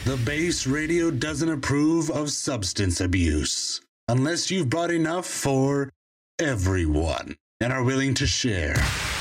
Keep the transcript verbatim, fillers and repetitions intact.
The Base Radio doesn't approve of substance abuse unless you've brought enough for everyone and are willing to share.